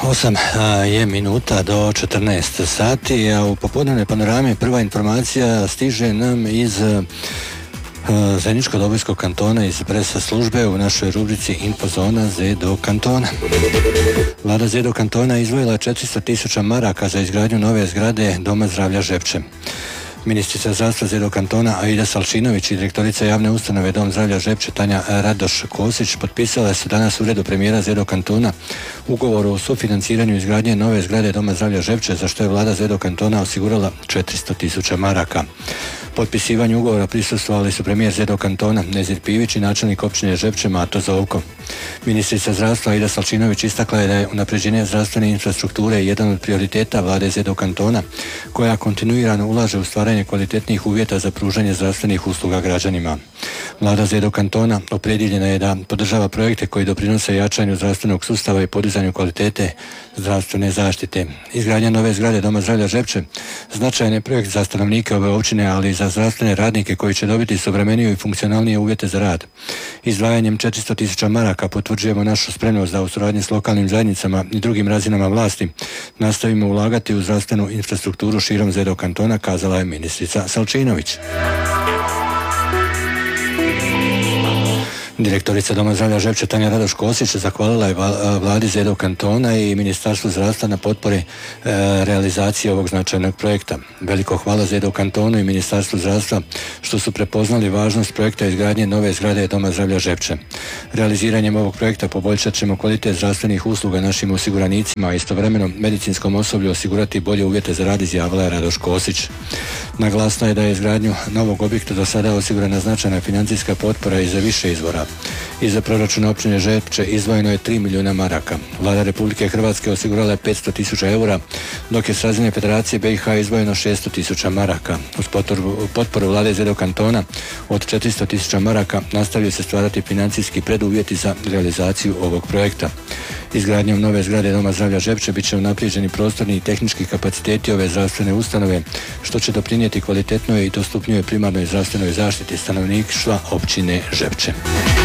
8 je minuta do 14 sati, a u popodnevnoj panorami prva informacija stiže nam iz Zeničko-Dobojskog kantona, iz presa službe u našoj rubrici Infozona ZDO kantona. Vlada ZDO kantona izdvojila 400.000 maraka za izgradnju nove zgrade Doma zdravlja Žepče. Ministrica zdravstva ZDO kantona Aida Salčinović i direktorica javne ustanove Dom zdravlja Žepče Tanja Radoš Kosić potpisale su danas u uredu premijera ZDO kantona ugovor o sufinanciranju izgradnje nove zgrade Doma zdravlja Žepče, za što je vlada ZDO kantona osigurala 400.000 maraka. Potpisivanju ugovora prisustvovali su premijer ZDO kantona Nezir Pivić i načelnik općine Žepče Mato Zovko. Ministrica zdravstva Aida Salčinović istakla je da je unapređenje zdravstvene infrastrukture jedan od prioriteta vlade ZDO kantona, koja kontinuirano ulaže u stvaranje kvalitetnijih uvjeta za pružanje zdravstvenih usluga građanima. Vlada ZDO kantona opredjeljena je da podržava projekte koji doprinose jačanju zdravstvenog sustava i podizanju kvalitete zdravstvene zaštite. Izgradnja nove zgrade Doma zdravlja Žepče značajan je projekt za stanovnike ove općine, ali i za zdravstvene radnike koji će dobiti suvremenije i funkcionalnije uvjete za rad. Izdvajanjem 400.000 maraka potvrđujemo našu spremnost da u suradnji s lokalnim zajednicama i drugim razinama vlasti nastavimo ulagati u zdravstvenu infrastrukturu širom ZDO kantona, kazala je ministrica Salčinović. Direktorica Doma zdravlja Žepče Tanja Radoš Kosić zahvalila je vladi ZDO kantona i Ministarstvu zdravstva na potpori realizacije ovog značajnog projekta. Veliko hvala ZDO kantonu i Ministarstvu zdravstva što su prepoznali važnost projekta izgradnje nove zgrade Doma zdravlja Žepče. Realiziranjem ovog projekta poboljšat ćemo kvalitet zdravstvenih usluga našim osiguranicima, a istovremeno medicinskom osoblju osigurati bolje uvjete za rad, izjavila je Radoš Kosić. Naglasno je da je izgradnju novog objekta do sada osigurana značajna financijska potpora iz više izvora. Iz proračuna općine Žepče izdvojeno je 3 milijuna maraka. Vlada Republike Hrvatske osigurala je 500.000 eura, dok je s razine Federacije BiH izdvojeno 600.000 maraka. Uz potporu vlade ZDO kantona od 400.000 maraka nastavljaju se stvarati financijski preduvjeti za realizaciju ovog projekta. Izgradnjom nove zgrade Doma zdravlja Žepče bit će unaprijeđeni prostorni i tehnički kapaciteti ove zdravstvene ustanove, što će doprinijeti kvalitetnoj i dostupnijoj primarnoj zdravstvenoj zaštiti stanovništva općine Žepče.